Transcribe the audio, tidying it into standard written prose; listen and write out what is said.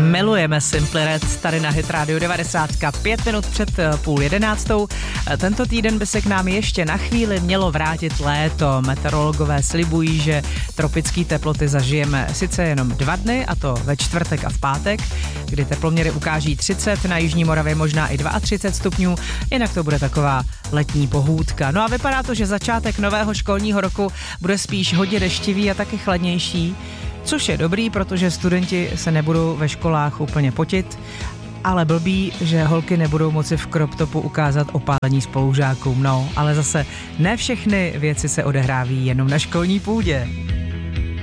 Milujeme Simply Red tady na Hit Radio 90, 5 minut před 10:30. Tento týden by se k nám ještě na chvíli mělo vrátit léto. Meteorologové slibují, že tropické teploty zažijeme sice jenom 2 dny, a to ve čtvrtek a v pátek, kdy teploměry ukáží 30, na jižní Moravě možná i 32 stupňů, jinak to bude taková letní pohůdka. No a vypadá to, že začátek nového školního roku bude spíš hodně deštivý a taky chladnější, což je dobrý, protože studenti se nebudou ve školách úplně potit, ale blbý, že holky nebudou moci v crop topu ukázat opálení spolužákům. No, ale zase ne všechny věci se odehráví jenom na školní půdě.